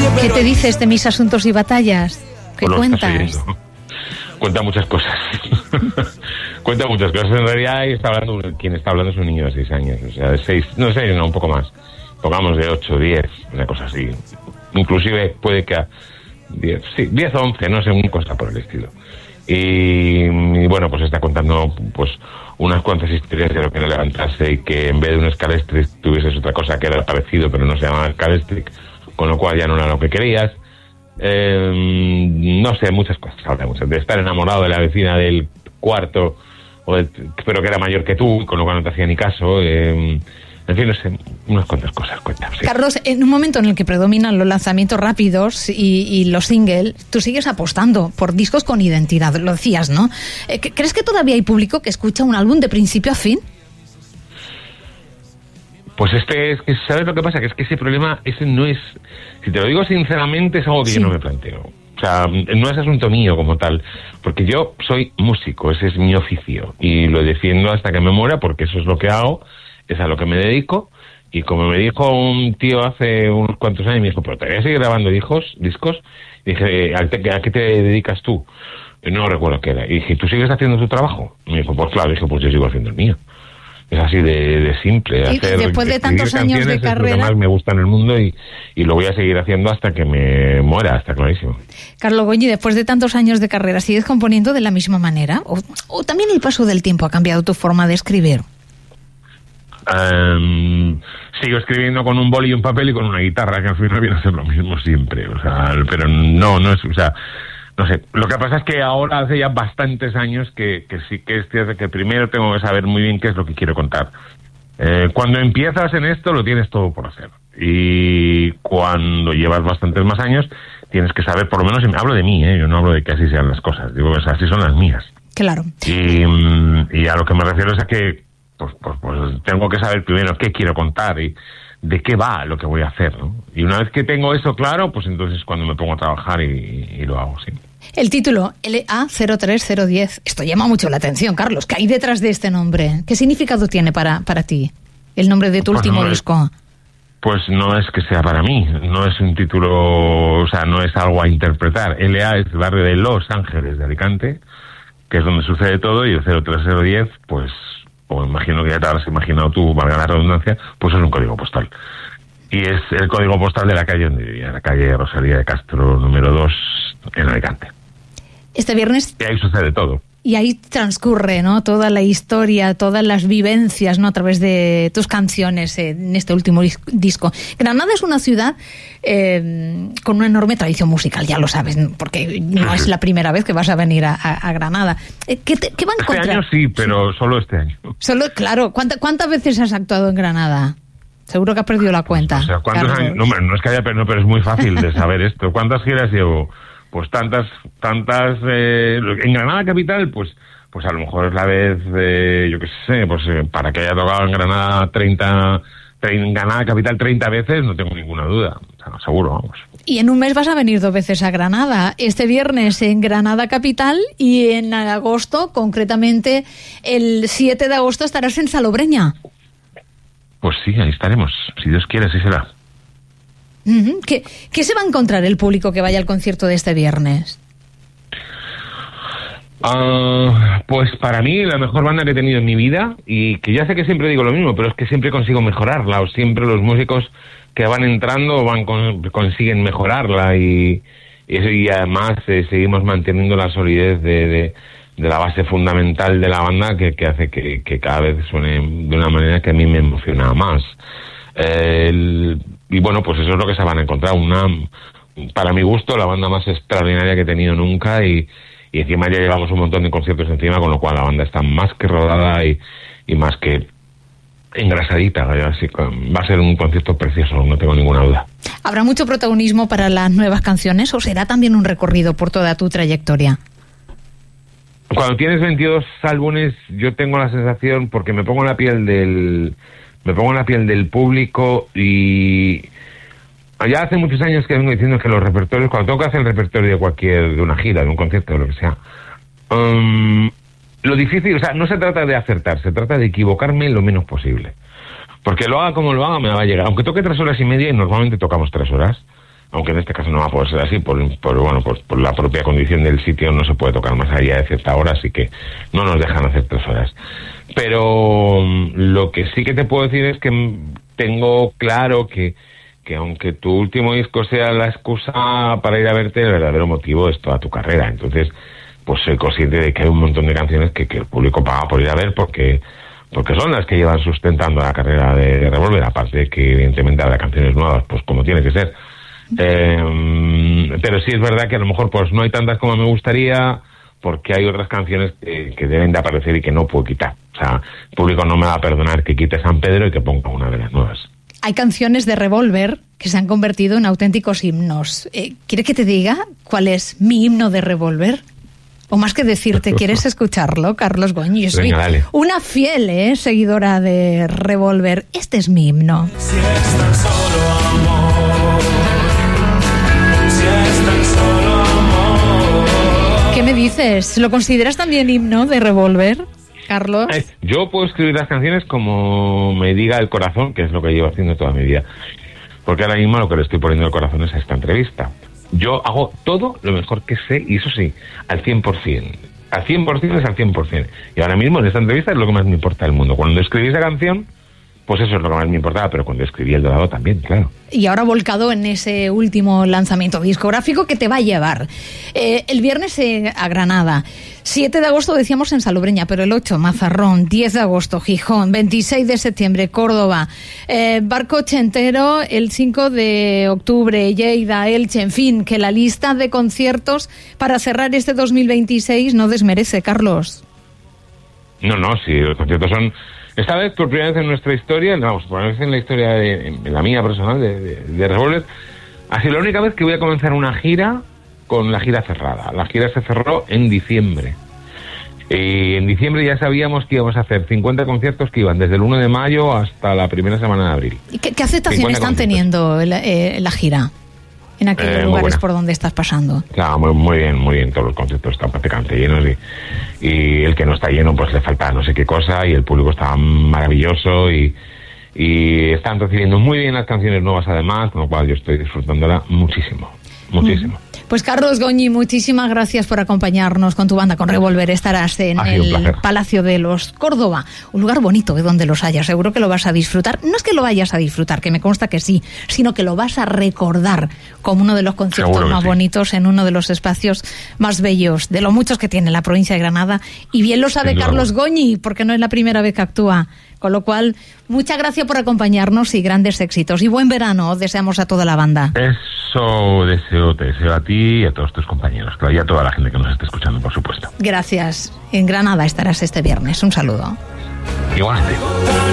¿Qué te dices de mis asuntos y batallas? ¿Qué cuentas? Cuenta muchas cosas. Cuenta muchas cosas. En realidad quien está hablando es un niño de 6 años. O sea, de 6, no, un poco más. Pongamos de 8, 10, una cosa así. Inclusive puede que a 10 o 11, no sé, una cosa por el estilo. Y bueno, pues está contando pues unas cuantas historias de lo que le levantase y que en vez de un Scalestric tuvieses otra cosa que era parecido pero no se llamaba Scalestric, con lo cual ya no era lo que querías. No sé, muchas cosas, habla mucho de estar enamorado de la vecina del cuarto, pero que era mayor que tú, con lo cual no te hacía ni caso. En fin, no sé, unas cuantas cosas cuentas. Sí. Carlos, en un momento en el que predominan los lanzamientos rápidos y los singles, tú sigues apostando por discos con identidad, lo decías, ¿no? ¿Crees que todavía hay público que escucha un álbum de principio a fin? Pues es que, ¿sabes lo que pasa? Que es que ese problema, ese no es, si te lo digo sinceramente, es algo que yo no me planteo. O sea, no es asunto mío como tal, porque yo soy músico, ese es mi oficio, y lo defiendo hasta que me muera, porque eso es lo que hago, es a lo que me dedico. Y como me dijo un tío hace unos cuantos años, me dijo, pero te voy a seguir grabando discos. Y dije, ¿a qué te dedicas tú? No recuerdo qué era. Y dije, ¿tú sigues haciendo tu trabajo? Y me dijo, pues claro. Dije, pues yo sigo haciendo el mío. Es así de simple. Y después de tantos años de carrera, es lo que más me gusta en el mundo y lo voy a seguir haciendo hasta que me muera, está clarísimo. Carlo Goñi, después de tantos años de carrera, ¿sigues componiendo de la misma manera? ¿O también el paso del tiempo ha cambiado tu forma de escribir? Sigo escribiendo con un boli y un papel y con una guitarra, que al final viene a ser lo mismo siempre. O sea, pero no es, o sea, no sé. Lo que pasa es que ahora hace ya bastantes años que sí que es cierto que primero tengo que saber muy bien qué es lo que quiero contar. Cuando empiezas en esto lo tienes todo por hacer. Y cuando llevas bastantes más años tienes que saber, por lo menos, hablo de mí, yo no hablo de que así sean las cosas. Digo, o sea, así son las mías. Claro. Y a lo que me refiero es a que pues tengo que saber primero qué quiero contar y de qué va lo que voy a hacer, ¿no? Y una vez que tengo eso claro, pues entonces cuando me pongo a trabajar y lo hago, sí. El título, LA03010, esto llama mucho la atención, Carlos. ¿Qué hay detrás de este nombre? ¿Qué significado tiene para ti el nombre de tu último disco? Pues no es que sea para mí, no es un título, o sea, no es algo a interpretar. LA es el barrio de Los Ángeles de Alicante, que es donde sucede todo, y el 03010, pues imagino que ya te habrás imaginado tú, valga la redundancia, pues es un código postal. Y es el código postal de la calle donde vivía, la calle Rosalía de Castro, número 2, en Alicante. Este viernes... Y ahí sucede todo. Y ahí transcurre, ¿no?, toda la historia, todas las vivencias, ¿no?, a través de tus canciones en este último disco. Granada es una ciudad con una enorme tradición musical, ya lo sabes, porque no es la primera vez que vas a venir a Granada. ¿Qué va a encontrar? Este año sí, pero solo este año. Claro. ¿Cuántas veces has actuado en Granada? Seguro que has perdido la cuenta. O sea, ¿cuántos años? No es que haya perdido, pero es muy fácil de saber esto. ¿Cuántas giras llevo? Pues tantas, en Granada capital, pues a lo mejor es la vez, yo qué sé, pues para que haya tocado en Granada en Granada capital 30 veces, no tengo ninguna duda, o sea, seguro, vamos. Y en un mes vas a venir 2 veces a Granada, este viernes en Granada capital y en agosto, concretamente el 7 de agosto estarás en Salobreña. Pues sí, ahí estaremos, si Dios quiere, así será. ¿Qué se va a encontrar el público que vaya al concierto de este viernes? Pues para mí la mejor banda que he tenido en mi vida, y que ya sé que siempre digo lo mismo, pero es que siempre consigo mejorarla, o siempre los músicos que van entrando consiguen mejorarla, y además seguimos manteniendo la solidez de la base fundamental de la banda que hace que cada vez suene de una manera que a mí me emociona más. Y bueno, pues eso es lo que se van a encontrar, para mi gusto, la banda más extraordinaria que he tenido nunca, y encima ya llevamos un montón de conciertos encima, con lo cual la banda está más que rodada y más que engrasadita. Así que va a ser un concierto precioso, no tengo ninguna duda. ¿Habrá mucho protagonismo para las nuevas canciones o será también un recorrido por toda tu trayectoria? Cuando tienes 22 álbumes, yo tengo la sensación, porque me pongo en la piel del público, y ya hace muchos años que vengo diciendo que los repertorios, cuando tengo que hacer el repertorio de una gira, de un concierto, de lo que sea, lo difícil, o sea, no se trata de acertar, se trata de equivocarme lo menos posible. Porque lo haga como lo haga, me va a llegar. Aunque toque 3 horas y media, y normalmente tocamos 3 horas, aunque en este caso no va a poder ser así, por la propia condición del sitio no se puede tocar más allá de cierta hora, así que no nos dejan hacer 3 horas. Pero lo que sí que te puedo decir es que tengo claro que aunque tu último disco sea la excusa para ir a verte, el verdadero motivo es toda tu carrera. Entonces, pues soy consciente de que hay un montón de canciones que el público paga por ir a ver porque son las que llevan sustentando la carrera de Revolver, aparte de que evidentemente habrá canciones nuevas, pues como tiene que ser. Pero sí es verdad que a lo mejor pues no hay tantas como me gustaría, porque hay otras canciones que deben de aparecer y que no puedo quitar. O sea, el público no me va a perdonar que quite San Pedro y que ponga una de las nuevas. Hay canciones de Revolver que se han convertido en auténticos himnos. ¿Quieres que te diga cuál es mi himno de Revolver? O más que decirte, ¿quieres escucharlo, Carlos Goñi? Yo soy una fiel seguidora de Revolver. Este es mi himno. Si es tan solo amor, si es tan solo amor. ¿Qué me dices? ¿Lo consideras también himno de Revolver, Carlos? Yo puedo escribir las canciones como me diga el corazón, que es lo que llevo haciendo toda mi vida. Porque ahora mismo lo que le estoy poniendo el corazón es a esta entrevista. Yo hago todo lo mejor que sé, y eso sí, al 100%. Al 100% es al 100%. Y ahora mismo en esta entrevista es lo que más me importa del mundo. Cuando escribí esa canción, pues eso es lo que más me importaba, pero cuando escribí El Dorado también, claro. Y ahora volcado en ese último lanzamiento discográfico que te va a llevar. El viernes a Granada. 7 de agosto decíamos en Salobreña, pero el 8 Mazarrón, 10 de agosto Gijón, 26 de septiembre Córdoba, Barco Ochentero el 5 de octubre, Lleida, Elche, en fin, que la lista de conciertos para cerrar este 2026 no desmerece, Carlos. No, sí, los conciertos son... Esta vez, por primera vez en nuestra historia, por primera vez en la historia en la mía personal de Revolver, ha sido la única vez que voy a comenzar una gira con la gira cerrada. La gira se cerró en diciembre. Y en diciembre ya sabíamos que íbamos a hacer 50 conciertos que iban desde el 1 de mayo hasta la primera semana de abril. ¿Y qué aceptación están teniendo la gira en aquellos lugares por donde estás pasando? Claro, muy bien. Todos los conciertos están prácticamente llenos y el que no está lleno pues le falta no sé qué cosa, y el público está maravilloso y están recibiendo muy bien las canciones nuevas además, con lo cual yo estoy disfrutándola muchísimo. Pues Carlos Goñi, muchísimas gracias por acompañarnos con tu banda, con Revolver. Estarás en el Palacio de los Córdoba, un lugar bonito de donde los hayas, seguro que lo vas a disfrutar. No es que lo vayas a disfrutar, que me consta que sí, sino que lo vas a recordar como uno de los conciertos más bonitos en uno de los espacios más bellos, de los muchos que tiene la provincia de Granada, y bien lo sabe Carlos Goñi, porque no es la primera vez que actúa. Con lo cual, muchas gracias por acompañarnos y grandes éxitos. Y buen verano deseamos a toda la banda. Eso te deseo a ti y a todos tus compañeros, y a toda la gente que nos esté escuchando, por supuesto. Gracias. En Granada estarás este viernes. Un saludo. Igualmente.